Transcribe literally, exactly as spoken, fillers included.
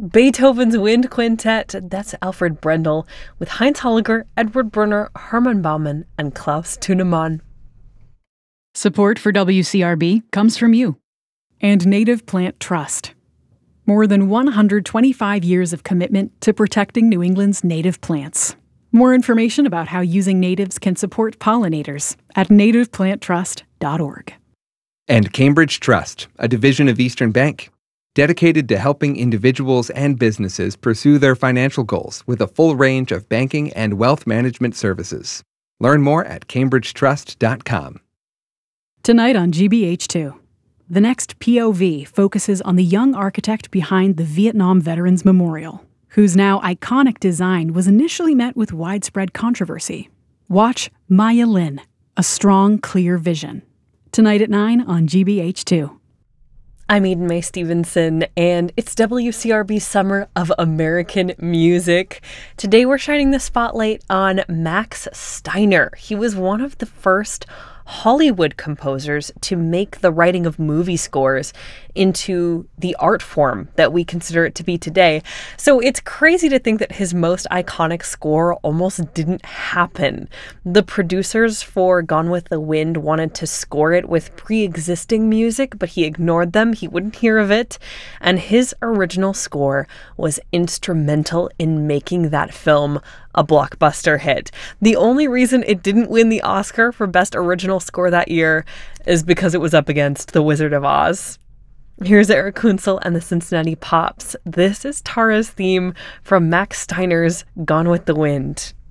Beethoven's Wind Quintet, that's Alfred Brendel, with Heinz Holliger, Edward Brunner, Hermann Baumann, and Klaus Tunemann. Support for W C R B comes from you and Native Plant Trust. More than one hundred twenty-five years of commitment to protecting New England's native plants. More information about how using natives can support pollinators at native plant trust dot org. And Cambridge Trust, a division of Eastern Bank, dedicated to helping individuals and businesses pursue their financial goals with a full range of banking and wealth management services. Learn more at cambridge trust dot com. Tonight on G B H two, the next P O V focuses on the young architect behind the Vietnam Veterans Memorial, whose now iconic design was initially met with widespread controversy. Watch Maya Lin, A Strong, Clear Vision. Tonight at nine on G B H two. I'm Eden Mae Stevenson, and it's W C R B Summer of American Music. Today we're shining the spotlight on Max Steiner. He was one of the first Hollywood composers to make the writing of movie scores into the art form that we consider it to be today. So it's crazy to think that his most iconic score almost didn't happen. The producers for Gone with the Wind wanted to score it with pre-existing music, but he ignored them. He wouldn't hear of it. And his original score was instrumental in making that film a blockbuster hit. The only reason it didn't win the Oscar for Best Original Score that year is because it was up against The Wizard of Oz. Here's Eric Kunzel and the Cincinnati Pops. This is Tara's theme from Max Steiner's Gone with the Wind.